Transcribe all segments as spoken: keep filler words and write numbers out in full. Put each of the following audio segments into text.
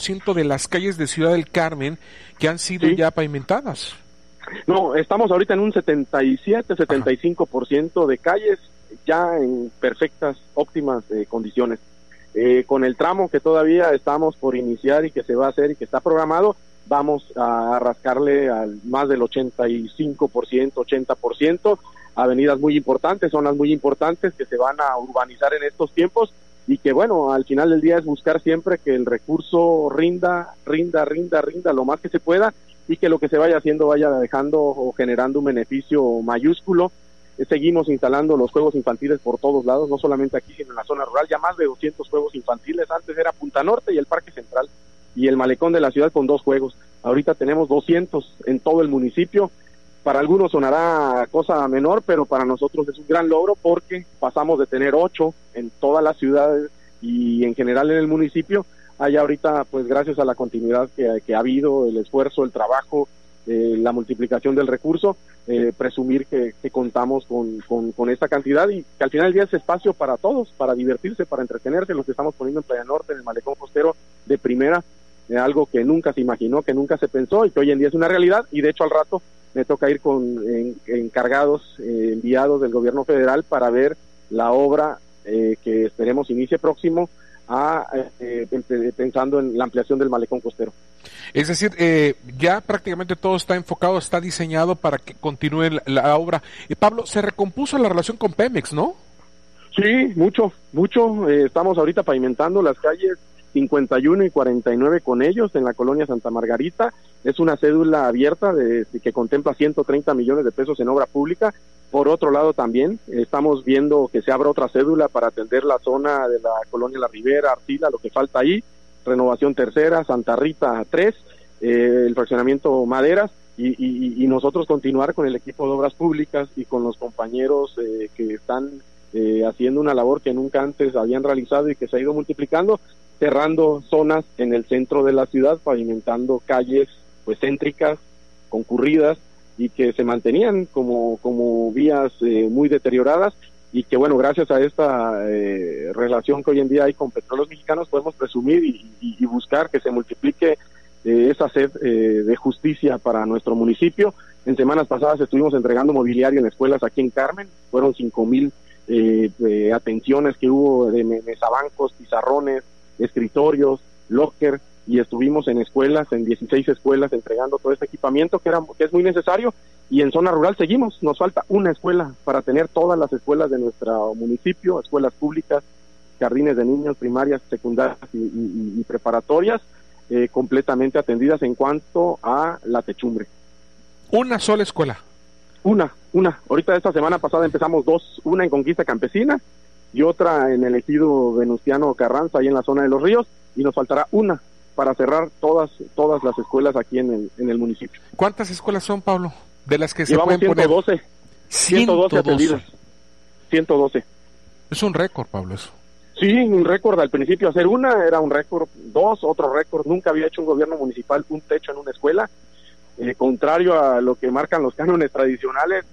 ciento de las calles de Ciudad del Carmen que han sido sí. ya pavimentadas. No, estamos ahorita en un setenta y siete, setenta y cinco por ciento de calles ya en perfectas, óptimas eh, condiciones. Eh, con el tramo que todavía estamos por iniciar y que se va a hacer y que está programado, vamos a rascarle al más del ochenta y cinco por ciento, ochenta por ciento, avenidas muy importantes, zonas muy importantes que se van a urbanizar en estos tiempos y que bueno, al final del día es buscar siempre que el recurso rinda, rinda, rinda, rinda lo más que se pueda y que lo que se vaya haciendo vaya dejando o generando un beneficio mayúsculo. Eh, seguimos instalando los juegos infantiles por todos lados, no solamente aquí sino en la zona rural, ya más de doscientos juegos infantiles. Antes era Punta Norte y el Parque Central y el malecón de la ciudad con dos juegos. Ahorita tenemos doscientos en todo el municipio. Para algunos sonará cosa menor, pero para nosotros es un gran logro porque pasamos de tener ocho en todas las ciudades y en general en el municipio. Hay ahorita, pues gracias a la continuidad que, que ha habido, el esfuerzo, el trabajo, eh, la multiplicación del recurso, eh, presumir que, que contamos con, con, con esta cantidad y que al final del día es espacio para todos, para divertirse, para entretenerse, lo que estamos poniendo en Playa Norte, en el malecón costero de primera, eh, algo que nunca se imaginó, que nunca se pensó y que hoy en día es una realidad. Y de hecho al rato me toca ir con en, encargados, eh, enviados del gobierno federal para ver la obra eh, que esperemos inicie próximo, a eh, pensando en la ampliación del malecón costero. Es decir, eh, ya prácticamente todo está enfocado, está diseñado para que continúe la, la obra. Eh, Pablo, se recompuso la relación con Pemex, ¿no? Sí, mucho, mucho. Eh, estamos ahorita pavimentando las calles cincuenta y uno y cuarenta y nueve con ellos en la colonia Santa Margarita. Es una cédula abierta de, de que contempla ciento treinta millones de pesos en obra pública. Por otro lado también estamos viendo que se abra otra cédula para atender la zona de la colonia La Ribera, Arcila, lo que falta ahí, Renovación Tercera, Santa Rita tres, eh, el fraccionamiento Maderas y, y, y nosotros continuar con el equipo de obras públicas y con los compañeros eh, que están eh, haciendo una labor que nunca antes habían realizado y que se ha ido multiplicando, cerrando zonas en el centro de la ciudad, pavimentando calles pues céntricas, concurridas, y que se mantenían como como vías eh, muy deterioradas y que bueno, gracias a esta eh, relación que hoy en día hay con Petróleos Mexicanos podemos presumir y, y, y buscar que se multiplique eh, esa sed eh, de justicia para nuestro municipio. En semanas pasadas estuvimos entregando mobiliario en escuelas aquí en Carmen, fueron cinco mil eh, eh, atenciones que hubo de mesabancos, pizarrones, escritorios, locker, y estuvimos en escuelas, en dieciséis escuelas entregando todo este equipamiento que era que es muy necesario, y en zona rural seguimos, nos falta una escuela para tener todas las escuelas de nuestro municipio, escuelas públicas, jardines de niños, primarias, secundarias y, y, y preparatorias, eh, completamente atendidas en cuanto a la techumbre. ¿Una sola escuela? Una, una. Ahorita esta semana pasada empezamos dos, una en Conquista Campesina y otra en el ejido Venustiano Carranza, ahí en la zona de Los Ríos, y nos faltará una para cerrar todas todas las escuelas aquí en el en el municipio. ¿Cuántas escuelas son, Pablo? De las que Llevamos se pueden ciento doce, poner. ciento doce atendidas. ciento doce. Es un récord, Pablo, eso. Sí, un récord. Al principio hacer una era un récord, dos, otro récord. Nunca había hecho un gobierno municipal un techo en una escuela. Eh, contrario a lo que marcan los cánones tradicionales,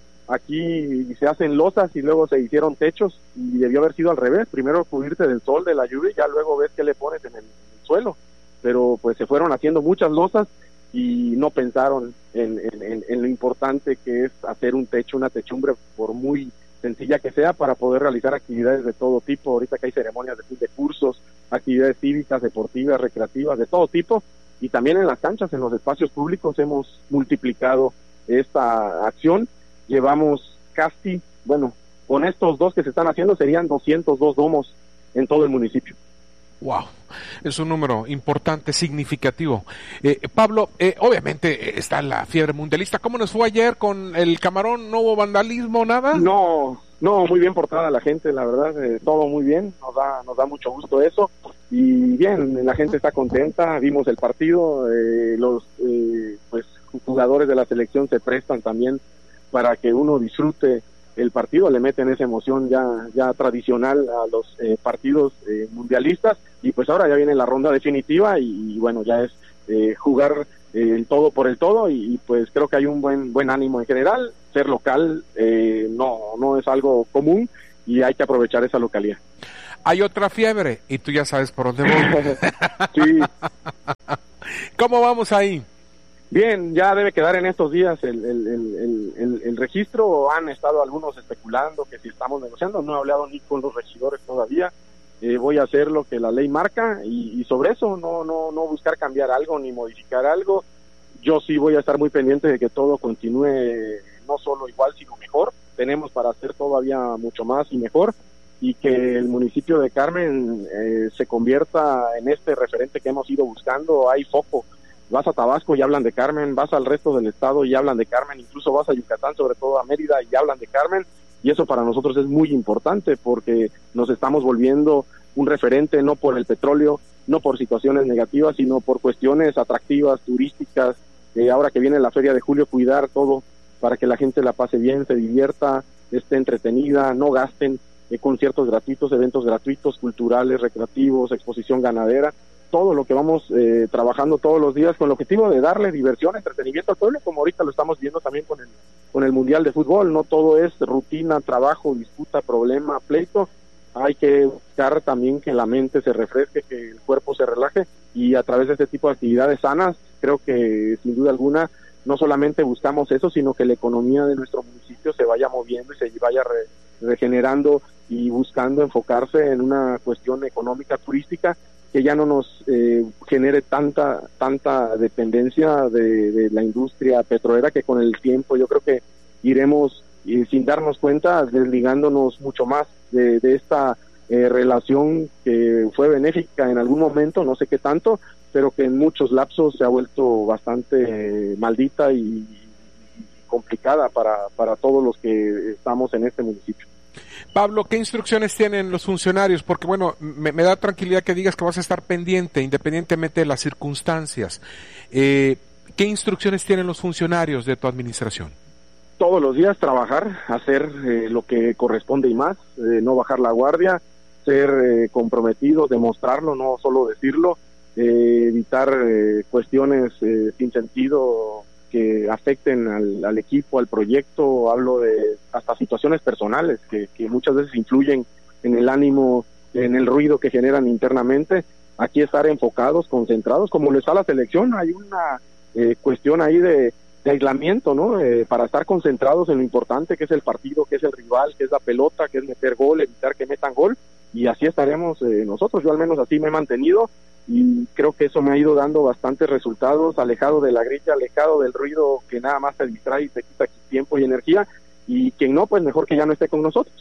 aquí se hacen losas y luego se hicieron techos, y debió haber sido al revés. Primero cubrirte del sol, de la lluvia, y ya luego ves qué le pones en el, en el suelo. Pero pues se fueron haciendo muchas losas y no pensaron en, en, en lo importante que es hacer un techo, una techumbre, por muy sencilla que sea, para poder realizar actividades de todo tipo. Ahorita que hay ceremonias de, de cursos, actividades cívicas, deportivas, recreativas, de todo tipo, y también en las canchas, en los espacios públicos hemos multiplicado esta acción. Llevamos casi, bueno, con estos dos que se están haciendo serían doscientos dos domos en todo el municipio. Wow, es un número importante, significativo. Eh, Pablo, eh, obviamente está la fiebre mundialista. ¿Cómo nos fue ayer con el Camarón? ¿No hubo vandalismo, nada? No, no, muy bien portada la gente, la verdad, eh, todo muy bien, nos da nos da mucho gusto eso, y bien, la gente está contenta, vimos el partido, eh, los eh, pues jugadores de la selección se prestan también para que uno disfrute el partido, le meten esa emoción ya ya tradicional a los eh, partidos eh, mundialistas, y pues ahora ya viene la ronda definitiva y, y bueno, ya es eh, jugar eh, el todo por el todo, y, y pues creo que hay un buen buen ánimo en general. Ser local eh, no no es algo común y hay que aprovechar esa localidad. hay otra fiebre y tú ya sabes por dónde voy. Sí. ¿Cómo vamos ahí? Bien, ya debe quedar en estos días el, el, el, el, el registro. Han estado algunos especulando que si estamos negociando, no he hablado ni con los regidores todavía. Eh, voy a hacer lo que la ley marca y, y sobre eso no, no, no buscar cambiar algo ni modificar algo. Yo sí voy a estar muy pendiente de que todo continúe no solo igual sino mejor. Tenemos para hacer todavía mucho más y mejor, y que el municipio de Carmen eh, se convierta en este referente que hemos ido buscando. Hay foco. Vas a Tabasco y hablan de Carmen, vas al resto del estado y hablan de Carmen, incluso vas a Yucatán, sobre todo a Mérida, y hablan de Carmen, y eso para nosotros es muy importante porque nos estamos volviendo un referente no por el petróleo, no por situaciones negativas, sino por cuestiones atractivas, turísticas. Eh, ahora que viene la feria de julio, cuidar todo para que la gente la pase bien, se divierta, esté entretenida, no gasten, eh, conciertos gratuitos, eventos gratuitos, culturales, recreativos, exposición ganadera, todo lo que vamos eh, trabajando todos los días con el objetivo de darle diversión, entretenimiento al pueblo, como ahorita lo estamos viendo también con el con el Mundial de Fútbol. No todo es rutina, trabajo, disputa, problema, pleito. Hay que buscar también que la mente se refresque, que el cuerpo se relaje, y a través de este tipo de actividades sanas, creo que sin duda alguna no solamente buscamos eso, sino que la economía de nuestro municipio se vaya moviendo y se vaya re, regenerando y buscando enfocarse en una cuestión económica turística que ya no nos eh, genere tanta tanta dependencia de, de la industria petrolera, que con el tiempo yo creo que iremos, eh, sin darnos cuenta, desligándonos mucho más de, de esta eh, relación que fue benéfica en algún momento, no sé qué tanto, pero que en muchos lapsos se ha vuelto bastante eh, maldita y, y complicada para, para todos los que estamos en este municipio. Pablo, ¿qué instrucciones tienen los funcionarios? Porque, bueno, me, me da tranquilidad que digas que vas a estar pendiente, independientemente de las circunstancias. Eh, ¿Qué instrucciones tienen los funcionarios de tu administración? Todos los días trabajar, hacer eh, lo que corresponde y más, eh, no bajar la guardia, ser eh, comprometidos, demostrarlo, no solo decirlo, eh, evitar eh, cuestiones eh, sin sentido que afecten al, al equipo, al proyecto. Hablo de hasta situaciones personales que, que muchas veces influyen en el ánimo, en el ruido que generan internamente. Aquí estar enfocados, concentrados, como lo está la selección. Hay una eh, cuestión ahí de, de aislamiento, ¿no? Eh, para estar concentrados en lo importante que es el partido, que es el rival, que es la pelota, que es meter gol, evitar que metan gol, y así estaremos eh, nosotros. Yo al menos así me he mantenido, y creo que eso me ha ido dando bastantes resultados, alejado de la grilla, alejado del ruido que nada más te distrae y te quita tiempo y energía, y quien no, pues mejor que ya no esté con nosotros.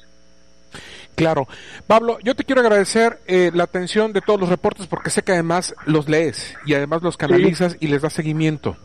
Claro. Pablo, yo te quiero agradecer eh, la atención de todos los reportes, porque sé que además los lees y además los canalizas sí. y les das seguimiento.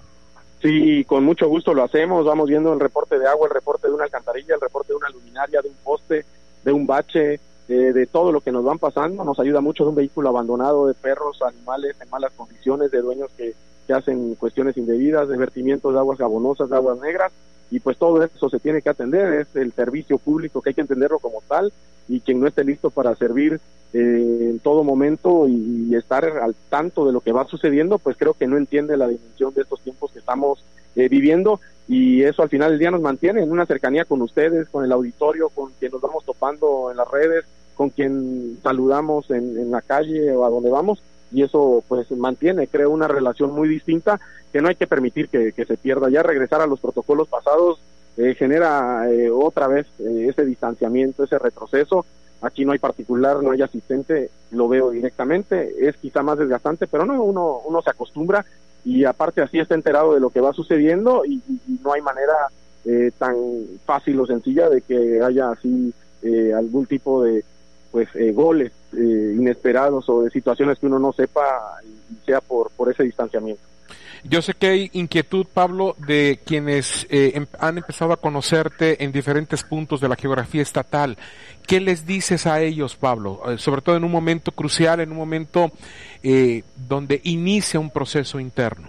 Sí, con mucho gusto lo hacemos. Vamos viendo el reporte de agua, el reporte de una alcantarilla, el reporte de una luminaria, de un poste, de un bache, Eh, de todo lo que nos van pasando. Nos ayuda mucho de un vehículo abandonado, de perros, animales en malas condiciones, de dueños que, que hacen cuestiones indebidas, de vertimientos de aguas gabonosas, de aguas negras, y pues todo eso se tiene que atender. Es el servicio público que hay que entenderlo como tal, y quien no esté listo para servir eh, en todo momento y, y estar al tanto de lo que va sucediendo, pues creo que no entiende la dimensión de estos tiempos que estamos eh, viviendo, y eso al final del día nos mantiene en una cercanía con ustedes, con el auditorio, con quien nos vamos topando en las redes, con quien saludamos en, en la calle o a donde vamos, y eso pues mantiene, creo, una relación muy distinta que no hay que permitir que, que se pierda. Ya regresar a los protocolos pasados eh, genera eh, otra vez eh, ese distanciamiento, ese retroceso. Aquí no hay particular, no hay asistente, lo veo directamente, es quizá más desgastante, pero no, uno, uno se acostumbra, y aparte así está enterado de lo que va sucediendo, y, y no hay manera eh, tan fácil o sencilla de que haya así eh, algún tipo de pues eh, goles eh, inesperados o de situaciones que uno no sepa, y sea por por ese distanciamiento. Yo sé que hay inquietud, Pablo, de quienes eh, em, han empezado a conocerte en diferentes puntos de la geografía estatal. ¿Qué les dices a ellos, Pablo? Eh, sobre todo en un momento crucial, en un momento eh, donde inicia un proceso interno.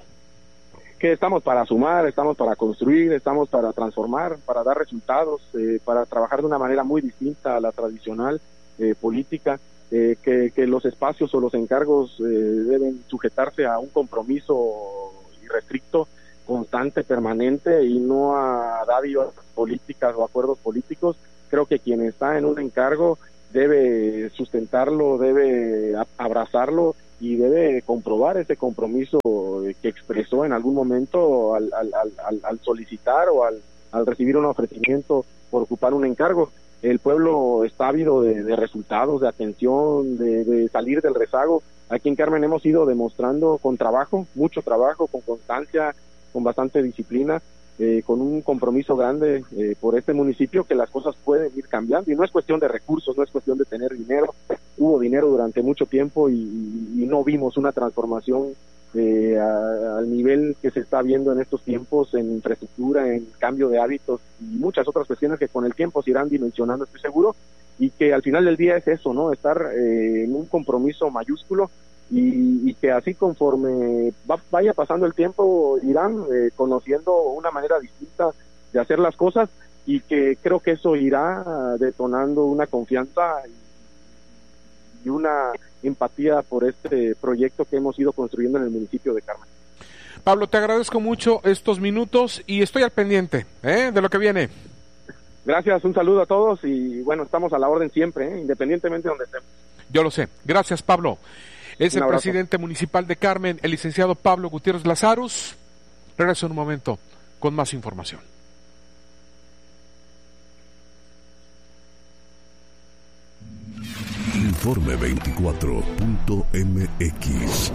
Que estamos para sumar, estamos para construir, estamos para transformar, para dar resultados, eh, para trabajar de una manera muy distinta a la tradicional eh, política. Eh, que, que los espacios o los encargos eh, deben sujetarse a un compromiso irrestricto, constante, permanente, y no a dádivas políticas o acuerdos políticos. Creo que quien está en un encargo debe sustentarlo, debe abrazarlo y debe comprobar ese compromiso que expresó en algún momento al, al, al, al solicitar o al, al recibir un ofrecimiento por ocupar un encargo. El pueblo está ávido de, de resultados, de atención, de, de salir del rezago. Aquí en Carmen hemos ido demostrando con trabajo, mucho trabajo, con constancia, con bastante disciplina, eh, con un compromiso grande eh, por este municipio, que las cosas pueden ir cambiando. Y no es cuestión de recursos, no es cuestión de tener dinero. Hubo dinero durante mucho tiempo y, y no vimos una transformación eh, a, al nivel que se está viendo en estos tiempos, en infraestructura, en cambio de hábitos y muchas otras cuestiones que con el tiempo se irán dimensionando, estoy seguro, y que al final del día es eso, ¿no? Estar eh, en un compromiso mayúsculo y, y que así conforme va, vaya pasando el tiempo irán eh, conociendo una manera distinta de hacer las cosas, y que creo que eso irá detonando una confianza y, y una empatía por este proyecto que hemos ido construyendo en el municipio de Carmen. Pablo, te agradezco mucho estos minutos y estoy al pendiente ¿eh? de lo que viene. Gracias, un saludo a todos y bueno, estamos a la orden siempre, ¿eh? independientemente de donde estemos. Yo lo sé. Gracias, Pablo. Es el presidente municipal de Carmen, el licenciado Pablo Gutiérrez Lazarus. Regreso en un momento con más información. Informe veinticuatro punto m x.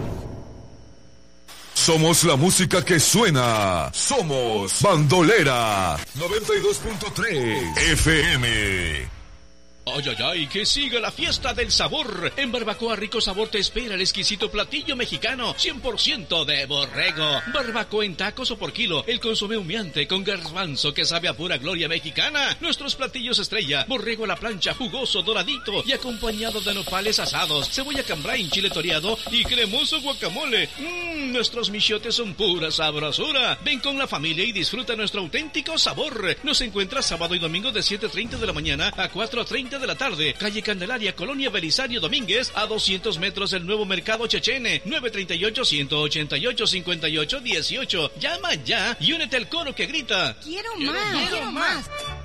Somos la música que suena. Somos Bandolera noventa y dos punto tres F M. Ay, ay, ay, que siga la fiesta del sabor. En Barbacoa Rico Sabor te espera el exquisito platillo mexicano cien por ciento de borrego. Barbacoa en tacos o por kilo. El consomé humeante con garbanzo que sabe a pura gloria mexicana. Nuestros platillos estrella. Borrego a la plancha, jugoso, doradito y acompañado de nopales asados, cebolla cambray, chile toreado y cremoso guacamole. Mmm, nuestros michiotes son pura sabrosura. Ven con la familia y disfruta nuestro auténtico sabor. Nos encuentras sábado y domingo de siete treinta de la mañana a cuatro treinta de la tarde, calle Candelaria, Colonia Belisario Domínguez, a doscientos metros del nuevo mercado Chechene. Nueve treinta y ocho, ciento ochenta y ocho, cincuenta y ocho, dieciocho. Llama ya y únete al coro que grita: ¡Quiero, quiero más! ¡Quiero más!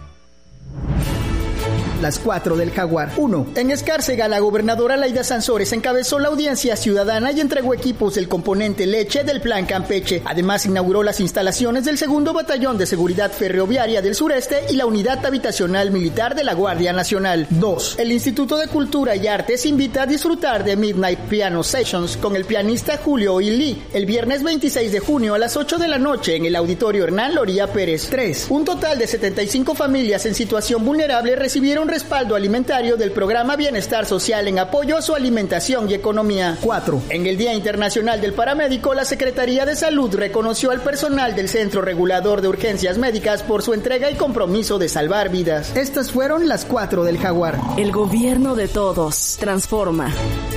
Las cuatro del Jaguar. uno. En Escárcega, la gobernadora Laida Sansores encabezó la audiencia ciudadana y entregó equipos del componente leche del Plan Campeche. Además, inauguró las instalaciones del segundo Batallón de Seguridad Ferroviaria del Sureste y la Unidad Habitacional Militar de la Guardia Nacional. dos. El Instituto de Cultura y Artes invita a disfrutar de Midnight Piano Sessions con el pianista Julio Ilí el viernes veintiséis de junio a las ocho de la noche en el Auditorio Hernán Loría Pérez. tres. Un total de setenta y cinco familias en situación vulnerable recibieron respaldo alimentario del programa Bienestar Social en apoyo a su alimentación y economía. cuatro. En el Día Internacional del Paramédico, la Secretaría de Salud reconoció al personal del Centro Regulador de Urgencias Médicas por su entrega y compromiso de salvar vidas. Estas fueron las cuatro del Jaguar. El gobierno de todos. Transforma.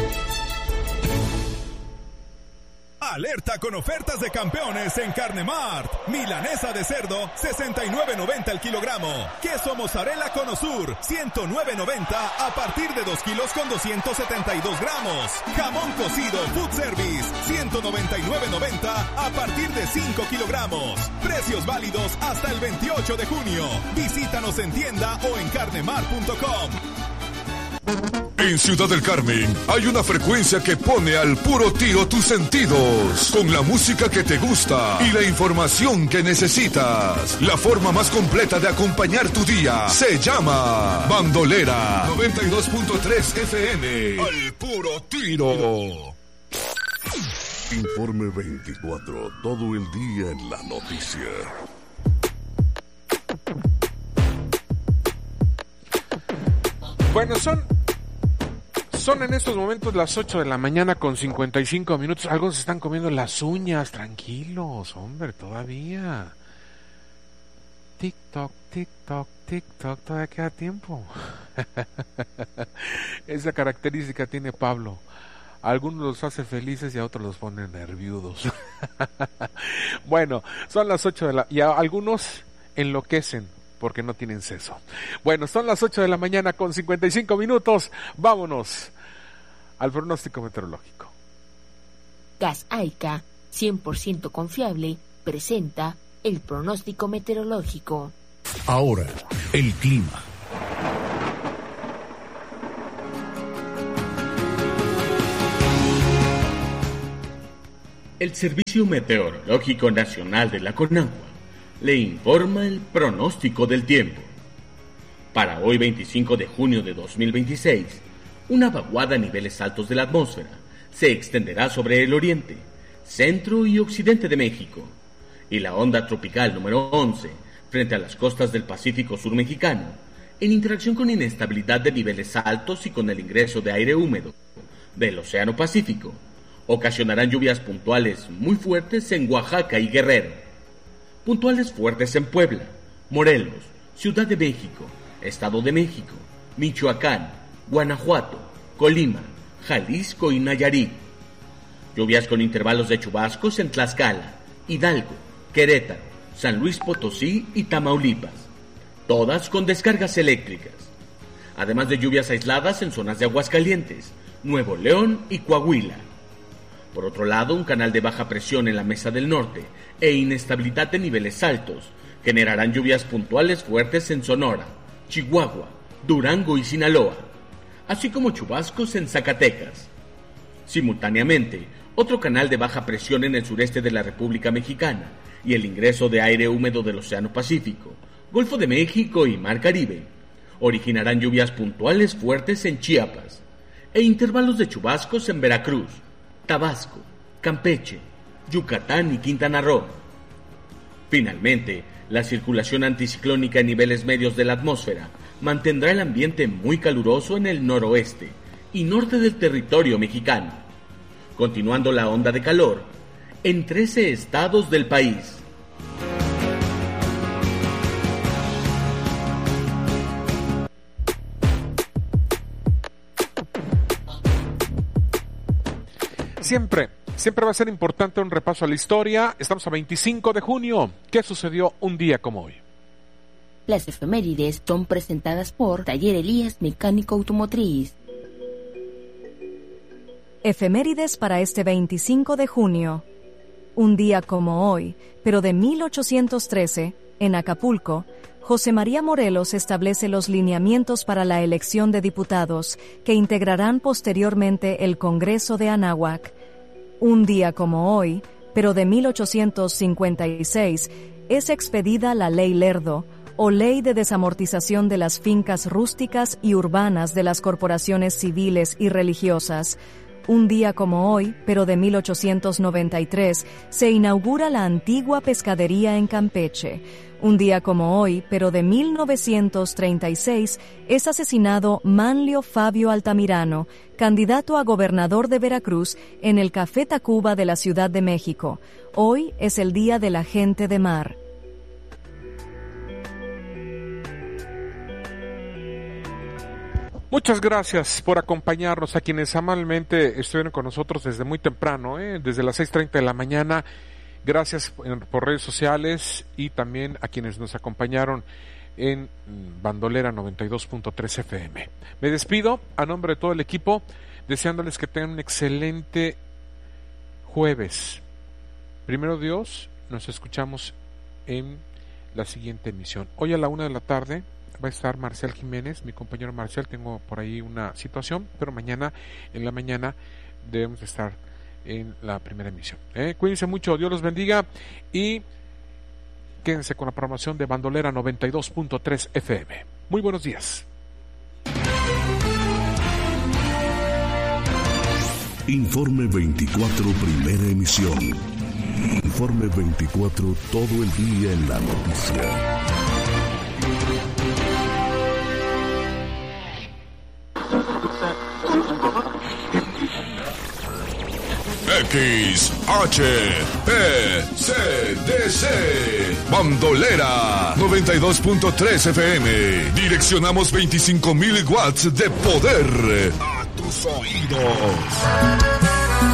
Alerta con ofertas de campeones en Carnemart. Milanesa de cerdo, sesenta y nueve noventa el kilogramo. Queso mozzarella Conosur, ciento nueve noventa a partir de dos kilos con doscientos setenta y dos gramos. Jamón cocido Food Service, ciento noventa y nueve noventa a partir de cinco kilogramos. Precios válidos hasta el veintiocho de junio. Visítanos en tienda o en carnemart punto com. En Ciudad del Carmen hay una frecuencia que pone al puro tiro tus sentidos, con la música que te gusta y la información que necesitas. La forma más completa de acompañar tu día se llama Bandolera noventa y dos punto tres F M. Al puro tiro. Informe veinticuatro, todo el día en la noticia. Bueno, son Son en estos momentos las ocho de la mañana con cincuenta y cinco minutos. Algunos se están comiendo las uñas. Tranquilos, hombre, todavía. TikTok, TikTok, TikTok, todavía queda tiempo. Esa característica tiene Pablo. A algunos los hace felices y a otros los pone nerviudos. Bueno, son las ocho de la... y a algunos enloquecen porque no tienen seso. Bueno, son las ocho de la mañana con cincuenta y cinco minutos. Vámonos al pronóstico meteorológico. Gas Aica, cien por ciento confiable, presenta el pronóstico meteorológico. Ahora, el clima. El Servicio Meteorológico Nacional de la CONAGUA le informa el pronóstico del tiempo. Para hoy veinticinco de junio de dos mil veintiséis, una vaguada a niveles altos de la atmósfera se extenderá sobre el oriente, centro y occidente de México, y la onda tropical número once, frente a las costas del Pacífico Sur mexicano, en interacción con inestabilidad de niveles altos y con el ingreso de aire húmedo del Océano Pacífico, ocasionarán lluvias puntuales muy fuertes en Oaxaca y Guerrero, puntuales fuertes en Puebla, Morelos, Ciudad de México, Estado de México, Michoacán, Guanajuato, Colima, Jalisco y Nayarit. Lluvias con intervalos de chubascos en Tlaxcala, Hidalgo, Querétaro, San Luis Potosí y Tamaulipas, todas con descargas eléctricas. Además de lluvias aisladas en zonas de Aguascalientes, Nuevo León y Coahuila. Por otro lado, un canal de baja presión en la Mesa del Norte e inestabilidad de niveles altos generarán lluvias puntuales fuertes en Sonora, Chihuahua, Durango y Sinaloa, así como chubascos en Zacatecas. Simultáneamente, otro canal de baja presión en el sureste de la República Mexicana y el ingreso de aire húmedo del Océano Pacífico, Golfo de México y Mar Caribe originarán lluvias puntuales fuertes en Chiapas e intervalos de chubascos en Veracruz, Tabasco, Campeche, Yucatán y Quintana Roo. Finalmente, la circulación anticiclónica en niveles medios de la atmósfera mantendrá el ambiente muy caluroso en el noroeste y norte del territorio mexicano, continuando la onda de calor en trece estados del país. Siempre, siempre va a ser importante un repaso a la historia. Estamos a veinticinco de junio. ¿Qué sucedió un día como hoy? Las efemérides son presentadas por Taller Elías Mecánico Automotriz. Efemérides para este veinticinco de junio. Un día como hoy, pero de mil ochocientos trece, en Acapulco, José María Morelos establece los lineamientos para la elección de diputados que integrarán posteriormente el Congreso de Anáhuac. Un día como hoy, pero de mil ochocientos cincuenta y seis, es expedida la Ley Lerdo, o Ley de Desamortización de las Fincas Rústicas y Urbanas de las Corporaciones Civiles y Religiosas. Un día como hoy, pero de mil ochocientos noventa y tres, se inaugura la antigua pescadería en Campeche. Un día como hoy, pero de mil novecientos treinta y seis, es asesinado Manlio Fabio Altamirano, candidato a gobernador de Veracruz, en el Café Tacuba de la Ciudad de México. Hoy es el Día de la Gente de Mar. Muchas gracias por acompañarnos, a quienes amablemente estuvieron con nosotros desde muy temprano, ¿eh? desde las seis treinta de la mañana. Gracias por redes sociales y también a quienes nos acompañaron en Bandolera noventa y dos punto tres F M. Me despido a nombre de todo el equipo, deseándoles que tengan un excelente jueves. Primero Dios, nos escuchamos en la siguiente emisión. Hoy a la una de la tarde va a estar Marcial Jiménez, mi compañero Marcial. Tengo por ahí una situación, pero mañana en la mañana debemos estar en la primera emisión. ¿eh? Cuídense mucho, Dios los bendiga y quédense con la programación de Bandolera noventa y dos punto tres F M. Muy buenos días. Informe veinticuatro, primera emisión. Informe veinticuatro, todo el día en la noticia. X H P C D C Bandolera noventa y dos punto tres F M. Direccionamos veinticinco mil watts de poder a tus oídos.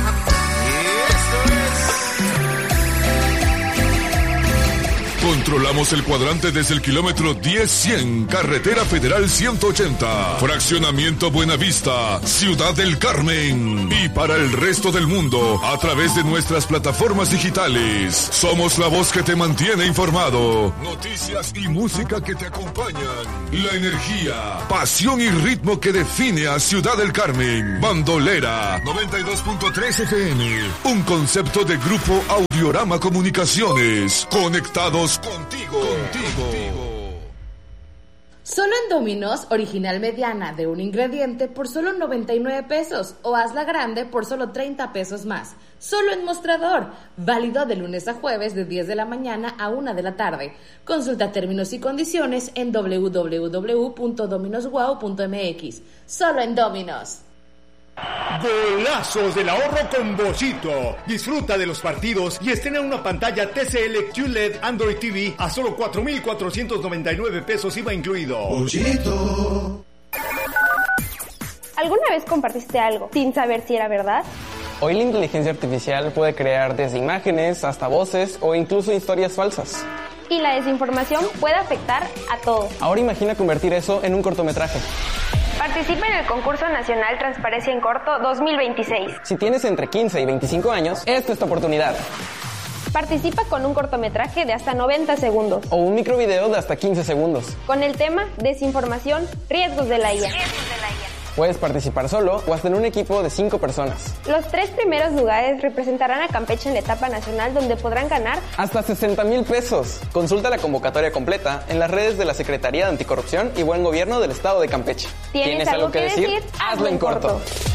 Controlamos Visitamos el cuadrante desde el kilómetro diez cien, Carretera Federal ciento ochenta, Fraccionamiento Buenavista, Ciudad del Carmen. Y para el resto del mundo, a través de nuestras plataformas digitales. Somos la voz que te mantiene informado. Noticias y música que te acompañan. La energía, pasión y ritmo que define a Ciudad del Carmen. Bandolera noventa y dos punto tres F M. Un concepto de Grupo Audiorama Comunicaciones. Conectados contigo. Contigo. Solo en Domino's, original mediana de un ingrediente por solo noventa y nueve pesos o hazla grande por solo treinta pesos más. Solo en Mostrador, válido de lunes a jueves de diez de la mañana a una de la tarde. Consulta términos y condiciones en doble u doble u doble u punto dominos wow punto m x. Solo en Domino's. Golazos del ahorro con Bollito. Disfruta de los partidos y estrena una pantalla T C L Q L E D Android T V a solo cuatro mil cuatrocientos noventa y nueve pesos I V A incluido. Bollito. ¿Alguna vez compartiste algo sin saber si era verdad? Hoy la inteligencia artificial puede crear desde imágenes hasta voces o incluso historias falsas. Y la desinformación puede afectar a todos. Ahora imagina convertir eso en un cortometraje. Participa en el concurso nacional Transparencia en Corto dos mil veintiséis. Si tienes entre quince y veinticinco años, esta es tu oportunidad. Participa con un cortometraje de hasta noventa segundos. O un microvideo de hasta quince segundos. Con el tema Desinformación, riesgos de la I A. Puedes participar solo o hasta en un equipo de cinco personas. Los tres primeros lugares representarán a Campeche en la etapa nacional, donde podrán ganar hasta sesenta mil pesos. Consulta la convocatoria completa en las redes de la Secretaría de Anticorrupción y Buen Gobierno del Estado de Campeche. ¿Tienes, ¿Tienes algo, algo que decir? decir? Hazlo en corto. corto.